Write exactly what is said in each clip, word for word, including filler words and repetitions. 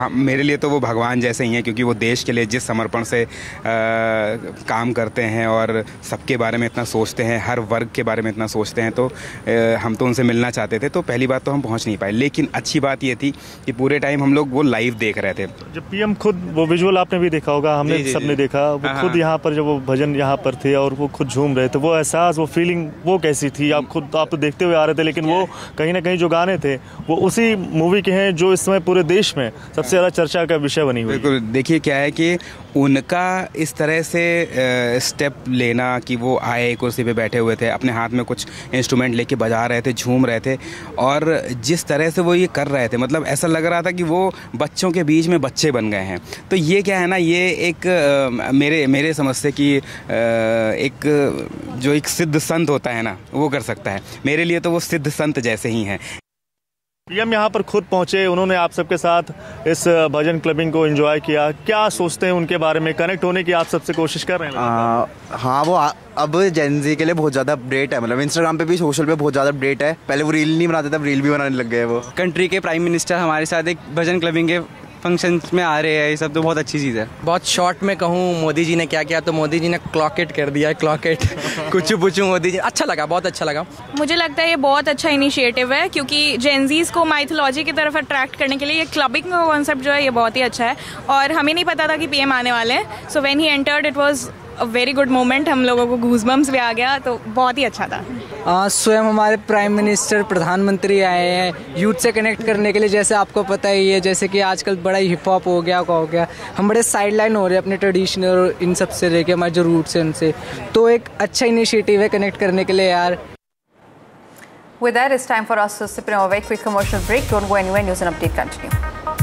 हाँ, मेरे लिए तो वो भगवान जैसे ही हैं, क्योंकि वो देश के लिए जिस समर्पण से आ, काम करते हैं और सबके बारे में इतना सोचते हैं, हर वर्ग के बारे में इतना सोचते हैं, तो आ, हम तो उनसे मिलना चाहते थे। तो पहली बात तो हम पहुंच नहीं पाए, लेकिन अच्छी बात ये थी कि पूरे टाइम हम लोग वो लाइव देख रहे थे। जब पीएम खुद, वो विजुअल आपने भी देखा होगा, हमने सबने देखा, वो खुद यहाँ पर जब वो भजन यहाँ पर थे और वो खुद झूम रहे थे, वो एहसास, वो फीलिंग वो कैसी थी? आप खुद आप तो देखते हुए आ रहे थे, लेकिन वो कहीं ना कहीं जो गाने थे वो उसी मूवी के हैं जो इस समय पूरे देश में सबसे ज़्यादा चर्चा का विषय बनी हुई। बिल्कुल, देखिए क्या है कि उनका इस तरह से स्टेप लेना कि वो आए, कुर्सी पे बैठे हुए थे, अपने हाथ में कुछ इंस्ट्रूमेंट लेके बजा रहे थे, झूम रहे थे, और जिस तरह से वो ये कर रहे थे, मतलब ऐसा लग रहा था कि वो बच्चों के बीच में बच्चे बन गए हैं। तो ये क्या है ना, ये एक आ, मेरे मेरे समझ से कि आ, एक जो एक सिद्ध संत होता है ना, वो कर सकता है। मेरे लिए तो वो सिद्ध संत जैसे ही हैं। पीएम यहाँ पर खुद पहुँचे, उन्होंने आप सबके साथ इस भजन क्लबिंग को एंजॉय किया। क्या सोचते हैं उनके बारे में? कनेक्ट होने की आप सबसे कोशिश कर रहे हैं? आ, हाँ, वो आ, अब जेन ज़ी के लिए बहुत ज़्यादा अपडेट है, मतलब इंस्टाग्राम पे भी, सोशल पे बहुत ज़्यादा अपडेट है। पहले वो रील नहीं बनाते थे, अब रील भी बनाने लग गए। वो कंट्री के प्राइम मिनिस्टर हमारे साथ एक भजन क्लबिंग के फंक्शंस में आ रहे हैं, ये सब तो बहुत अच्छी चीज़ है। बहुत शॉर्ट में कहूँ मोदी जी ने क्या किया, तो मोदी जी ने क्लॉकेट कर दिया है, क्लॉकेट कुछ पूछूं मोदी जी, अच्छा लगा, बहुत अच्छा लगा। मुझे लगता है ये बहुत अच्छा इनिशिएटिव है, क्योंकि जेनजीज को माइथोलॉजी की तरफ अट्रैक्ट करने के लिए ये क्लबिंग का कॉन्सेप्ट जो है ये बहुत ही अच्छा है। और हमें नहीं पता था कि पीएम आने वाले हैं, so when he entered it was a very good moment. हम लोगों को गूज़बम्स भी आ गया, तो बहुत ही अच्छा था। आ, स्वयं हमारे प्राइम मिनिस्टर, प्रधानमंत्री आए हैं यूथ से कनेक्ट करने के लिए। जैसे आपको पता ही है, जैसे कि आजकल बड़ा ही हिप हॉप हो गया, क्या हो गया, हम बड़े साइड लाइन हो रहे हैं अपने ट्रेडिशनल और इन सब से लेके हमारे जो रूट्स हैं उनसे। तो एक अच्छा इनिशिएटिव है कनेक्ट करने के लिए यार। With that, it's time for us to sip in a very quick commercial break. Don't go anywhere. News and update continue.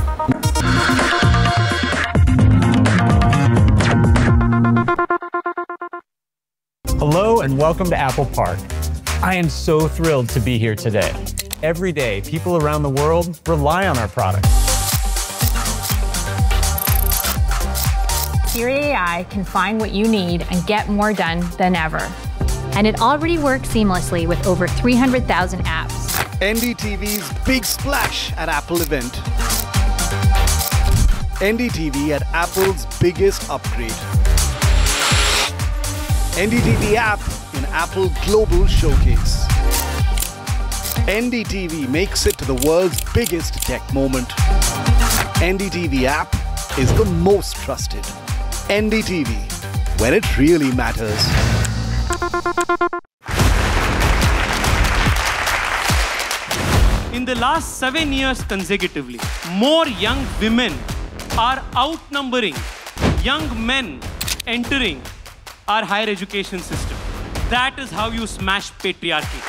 Hello and welcome to Apple Park. I am so thrilled to be here today. Every day, people around the world rely on our products. Siri A I can find what you need and get more done than ever. And it already works seamlessly with over three hundred thousand apps. N D T V's big splash at Apple event. N D T V at Apple's biggest upgrade. N D T V app in Apple Global Showcase. N D T V makes it to the world's biggest tech moment. N D T V app is the most trusted. N D T V, where it really matters. In the last seven years consecutively, more young women are outnumbering young men entering our higher education system. That is how you smash patriarchy.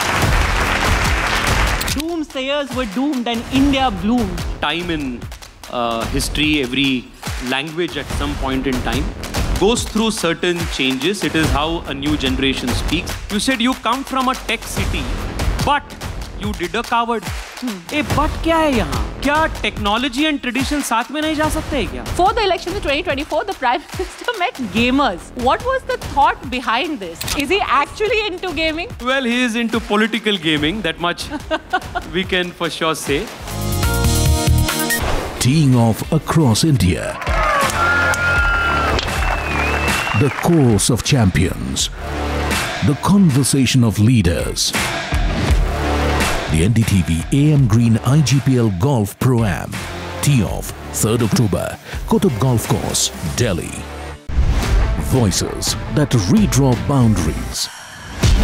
Doomsayers were doomed and India bloomed. Time in uh, history, every language at some point in time goes through certain changes. It is how a new generation speaks. You said you come from a tech city, but you did a coward. A but क्या है यहाँ? क्या technology and tradition साथ में नहीं जा सकते हैं क्या? For the election of twenty twenty-four, the Prime Minister met gamers. What was the thought behind this? Is he actually into gaming? Well, he is into political gaming. That much we can for sure say. Teeing off across India. The course of champions. The conversation of leaders. The N D T V A M Green I G P L Golf Pro-Am. Tee-off third October, Qutub Golf Course, Delhi. Voices that redraw boundaries.